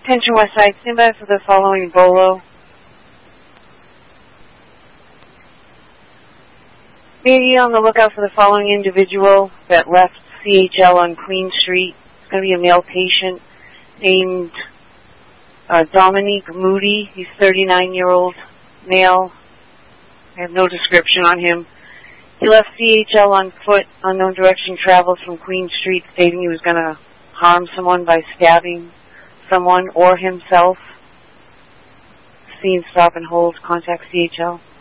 Attention West Side, stand by for the following bolo. Be on the lookout for the following individual that left CHL on Queen Street. It's going to be a male patient named Dominique Moody. He's 39-year-old male. I have no description on him. He left CHL on foot, unknown direction, travels from Queen Street, stating he was going to harm someone by stabbing someone or himself. Scene, stop and hold, contact CHL.